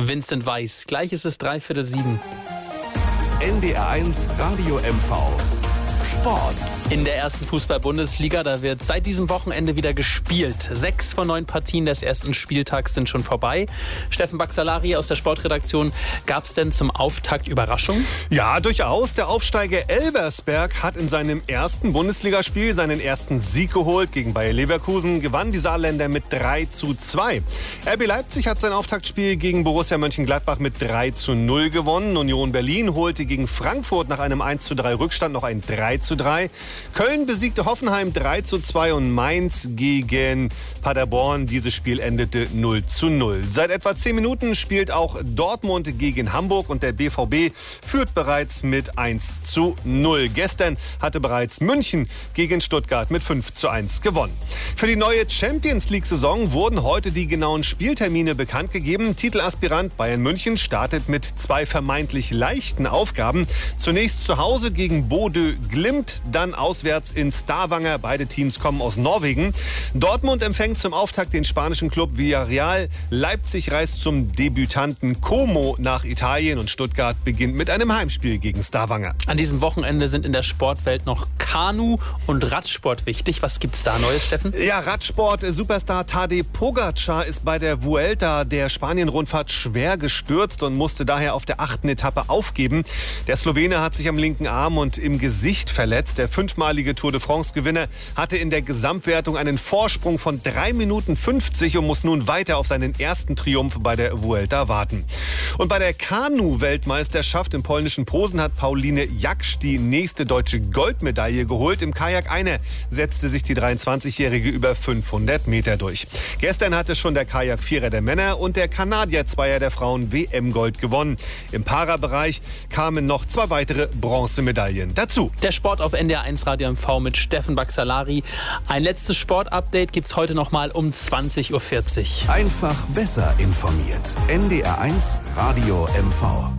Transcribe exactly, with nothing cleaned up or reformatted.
Vincent Weiss. Gleich ist es dreiviertel sieben. N D R eins Radio M V. Sport. In der ersten Fußball-Bundesliga, da wird seit diesem Wochenende wieder gespielt. Sechs von neun Partien des ersten Spieltags sind schon vorbei. Steffen Baxalari aus der Sportredaktion, gab es denn zum Auftakt Überraschungen? Ja, durchaus. Der Aufsteiger Elversberg hat in seinem ersten Bundesligaspiel seinen ersten Sieg geholt. Gegen Bayer Leverkusen gewannen die Saarländer mit drei zu zwei. R B Leipzig hat sein Auftaktspiel gegen Borussia Mönchengladbach mit drei zu null gewonnen. Union Berlin holte gegen Frankfurt nach einem eins zu drei Rückstand noch ein drei zu drei. Köln besiegte Hoffenheim drei zu zwei und Mainz gegen Paderborn. Dieses Spiel endete null zu null. Seit etwa zehn Minuten spielt auch Dortmund gegen Hamburg und der B V B führt bereits mit eins zu null. Gestern hatte bereits München gegen Stuttgart mit fünf zu eins gewonnen. Für die neue Champions-League-Saison wurden heute die genauen Spieltermine bekannt gegeben. Titelaspirant Bayern München startet mit zwei vermeintlich leichten Aufgaben. Zunächst zu Hause gegen Bodø Glimt, dann auswärts in Stavanger. Beide Teams kommen aus Norwegen. Dortmund empfängt zum Auftakt den spanischen Club Villarreal. Leipzig reist zum Debütanten Como nach Italien und Stuttgart beginnt mit einem Heimspiel gegen Stavanger. An diesem Wochenende sind in der Sportwelt noch Kanu- und Radsport wichtig. Was gibt's da Neues, Steffen? Ja, Radsport-Superstar Tadej Pogačar ist bei der Vuelta der Spanien-Rundfahrt schwer gestürzt und musste daher auf der achten Etappe aufgeben. Der Slowene hat sich am linken Arm und im Gesicht verletzt. Der fünfmalige Tour de France-Gewinner hatte in der Gesamtwertung einen Vorsprung von drei Minuten fünfzig und muss nun weiter auf seinen ersten Triumph bei der Vuelta warten. Und bei der Kanu-Weltmeisterschaft im polnischen Posen hat Pauline Jaksch die nächste deutsche Goldmedaille geholt. Im Kajak Einer setzte sich die dreiundzwanzigjährige über fünfhundert Meter durch. Gestern hatte schon der Kajak-Vierer der Männer und der Kanadier-Zweier der Frauen W M-Gold gewonnen. Im Para-Bereich kamen noch zwei weitere Bronzemedaillen dazu. Der Sport auf N D R eins Radio M V mit Steffen Baxalari. Ein letztes Sportupdate gibt's heute noch mal um zwanzig Uhr vierzig. Einfach besser informiert. N D R eins Radio M V.